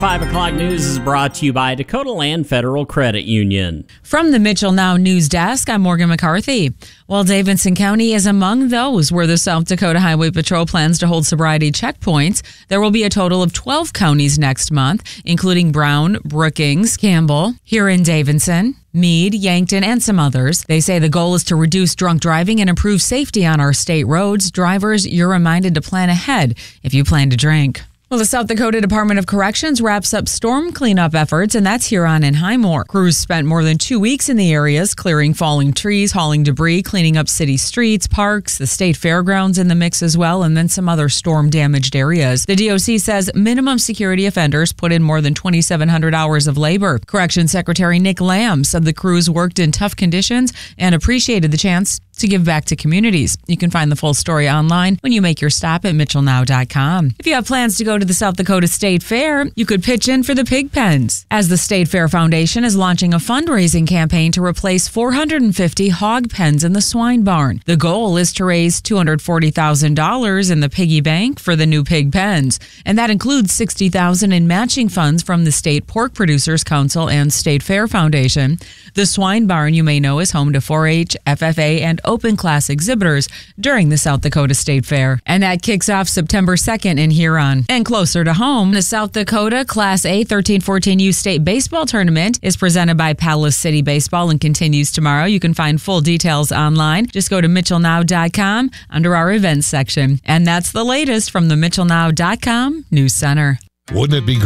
5 o'clock news is brought to you by Dakota Land Federal Credit Union. From the Mitchell Now News Desk, I'm Morgan McCarthy. Well, Davidson County is among those where the South Dakota Highway Patrol plans to hold sobriety checkpoints. There will be a total of 12 counties next month, including Brown, Brookings, Campbell, Huron, Davidson, Meade, Yankton, and some others. They say the goal is to reduce drunk driving and improve safety on our state roads. Drivers, you're reminded to plan ahead if you plan to drink. Well, the South Dakota Department of Corrections wraps up storm cleanup efforts, and that's Huron and Highmore. Crews spent more than 2 weeks in the areas, clearing falling trees, hauling debris, cleaning up city streets, parks, the state fairgrounds in the mix as well, and then some other storm-damaged areas. The DOC says minimum security offenders put in more than 2,700 hours of labor. Corrections Secretary Nick Lamb said the crews worked in tough conditions and appreciated the chance to give back to communities. You can find the full story online when you make your stop at mitchellnow.com. If you have plans to go to the South Dakota State Fair, you could pitch in for the pig pens, as the State Fair Foundation is launching a fundraising campaign to replace 450 hog pens in the swine barn. The goal is to raise $240,000 in the piggy bank for the new pig pens, and that includes $60,000 in matching funds from the State Pork Producers Council and State Fair Foundation. The swine barn, you may know, is home to 4-H, FFA, and open class exhibitors during the South Dakota State Fair. And that kicks off September 2nd in Huron. And closer to home, the South Dakota Class A 13-14U State Baseball Tournament is presented by Palace City Baseball and continues tomorrow. You can find full details online. Just go to mitchellnow.com under our events section. And that's the latest from the mitchellnow.com News Center. Wouldn't it be great?